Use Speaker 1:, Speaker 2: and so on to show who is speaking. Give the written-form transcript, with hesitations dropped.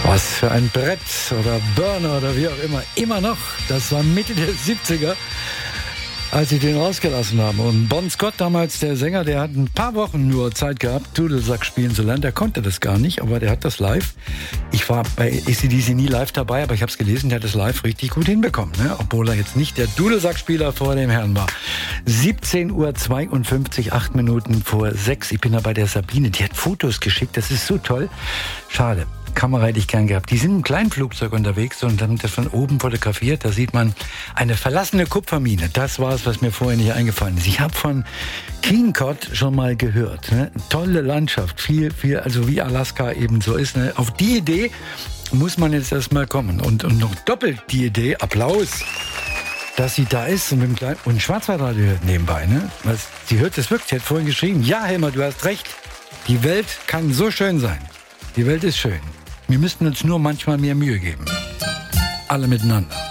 Speaker 1: Was für ein Brett oder Burner oder wie auch immer. Immer noch. Das war Mitte der 70er, als sie den rausgelassen haben. Und Bon Scott, damals der Sänger, der hat ein paar Wochen nur Zeit gehabt, Dudelsack spielen zu lernen. Der konnte das gar nicht, aber der hat das live. Ich war bei AC/DC nie live dabei, aber ich habe es gelesen, der hat das live richtig gut hinbekommen. Ne? Obwohl er jetzt nicht der Dudelsackspieler vor dem Herrn war. 17:52 Uhr, 8 Minuten vor 6. Ich bin da bei der Sabine, die hat Fotos geschickt. Das ist so toll. Schade. Kamera hätte ich gern gehabt. Die sind im kleinen Flugzeug unterwegs und haben das von oben fotografiert. Da sieht man eine verlassene Kupfermine. Das war es, was mir vorher nicht eingefallen ist. Ich habe von Keencott schon mal gehört. Ne? Tolle Landschaft, viel, also wie Alaska eben so ist. Ne? Auf die Idee muss man jetzt erstmal kommen. Und noch doppelt die Idee, Applaus, dass sie da ist und mit dem kleinen und Schwarzwaldradio hört nebenbei. Ne? Sie hört es wirklich, sie hat vorhin geschrieben, ja Helmer, du hast recht. Die Welt kann so schön sein. Die Welt ist schön. Wir müssten uns nur manchmal mehr Mühe geben. Alle miteinander.